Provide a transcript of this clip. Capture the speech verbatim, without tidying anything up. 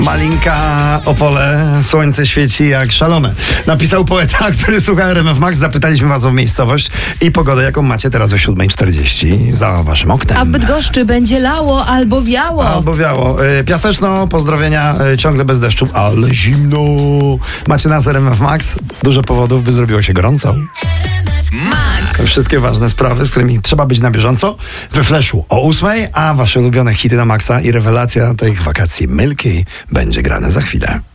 Malinka, Opole, słońce świeci jak szalone. Napisał poeta, który słucha R M F Max. Zapytaliśmy was o miejscowość i pogodę, jaką macie teraz o siódma czterdzieści za waszym oknem. A w Bydgoszczy będzie lało albo wiało. Albo wiało. Piaseczno, pozdrowienia, ciągle bez deszczu, ale zimno. Macie nas R M F Max. Dużo powodów, by zrobiło się gorąco. Max. Wszystkie ważne sprawy, z którymi trzeba być na bieżąco, we Flashu o ósmej, a wasze ulubione hity na Maxa i rewelacja tych wakacji Milky będzie grane za chwilę.